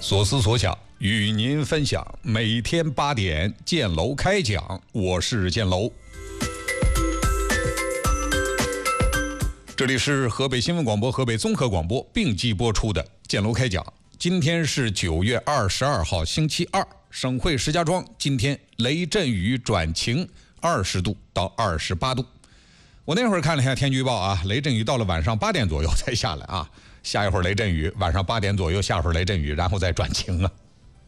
所思所想与您分享，每天8点建楼开讲，我是建楼。这里是河北新闻广播、河北综合广播并机播出的建楼开讲。今天是9月22号，星期二，省会石家庄今天雷阵雨转晴，20度到28度。我那会儿看了一下天气预报啊，雷阵雨到了晚上8点左右才下来啊，下一会儿雷阵雨，晚上8点左右下会儿雷阵雨，然后再转晴啊。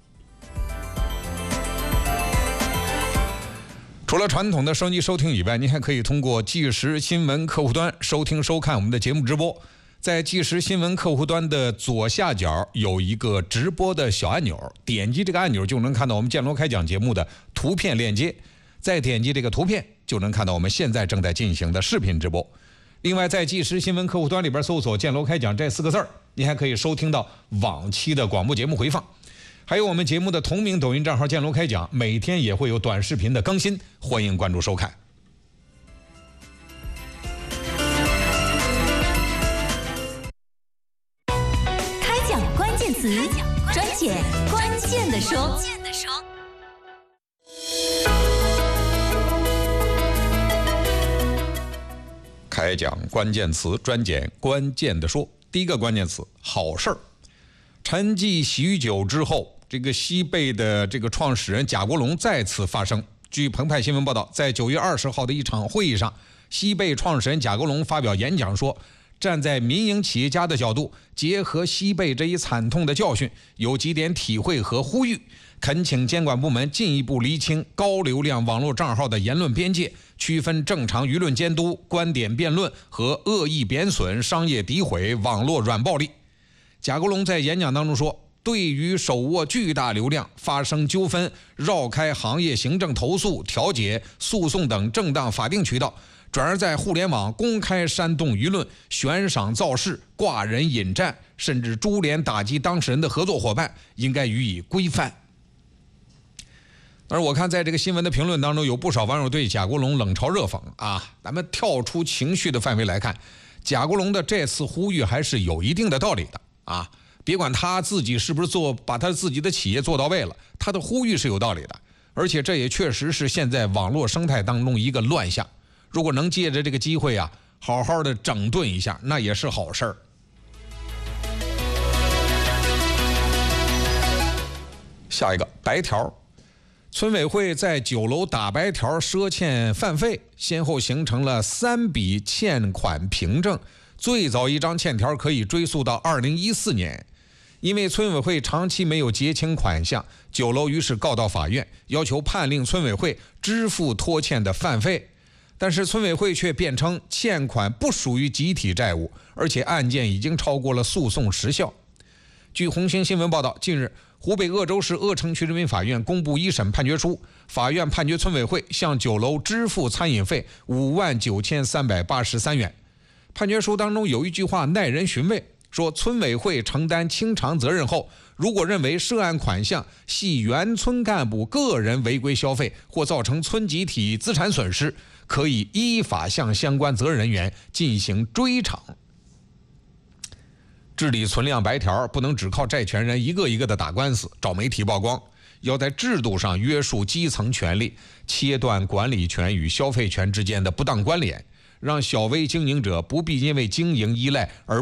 除了传统的收音机收听以外，您还可以通过即时新闻客户端收听收看我们的节目直播。在即时新闻客户端的左下角有一个直播的小按钮，点击这个按钮就能看到我们建楼开讲节目的图片链接，再点击这个图片就能看到我们现在正在进行的视频直播。另外，在即时新闻客户端里边搜索建楼开讲这4个字儿，你还可以收听到往期的广播节目回放，还有我们节目的同名抖音账号建楼开讲，每天也会有短视频的更新，欢迎关注收看。 开讲关键词，专解关键的说。 开讲关键词，专解关键的说。第一个关键词，好事儿。沉寂许久之后，这个西贝的这个创始人贾国龙再次发声。据澎湃新闻报道，在9月20号的一场会议上，西贝创始人贾国龙发表演讲说，站在民营企业家的角度，结合西贝这一惨痛的教训，有几点体会和呼吁，恳请监管部门进一步厘清高流量网络账号的言论边界，区分正常舆论监督、观点辩论和恶意贬损、商业诋毁、网络软暴力。贾国龙在演讲当中说，对于手握巨大流量、发生纠纷、绕开行业行政投诉、调解、诉讼等正当法定渠道，转而在互联网公开煽动舆论、悬赏造势、挂人引战，甚至株连打击当事人的合作伙伴，应该予以规范。而我看在这个新闻的评论当中，有不少网友对贾国龙冷嘲热讽啊。咱们跳出情绪的范围来看，贾国龙的这次呼吁还是有一定的道理的啊。别管他自己是不是把他自己的企业做到位了，他的呼吁是有道理的，而且这也确实是现在网络生态当中一个乱象。如果能借着这个机会啊，好好的整顿一下，那也是好事儿。下一个白条，村委会在9楼打白条赊欠饭费，先后形成了3笔欠款凭证。最早一张欠条可以追溯到2014年，因为村委会长期没有结清款项，9楼于是告到法院，要求判令村委会支付拖欠的饭费。但是村委会却辩称欠款不属于集体债务，而且案件已经超过了诉讼时效。据红星新闻报道，近日湖北鄂州市鄂城区人民法院公布一审判决书，法院判决村委会向9楼支付餐饮费59383元。判决书当中有一句话耐人寻味，说村委会承担清偿责任后，如果认为涉案款项系原村干部个人违规消费或造成村集体资产损失，可以依法向相关责任人员进行追偿。治理存量白条不能只靠债权人一个一个的打官司找媒体曝光，要在制度上约束基层权力，切断管理权与消费权之间的不当关联，让小微经营者不必因为经营依赖而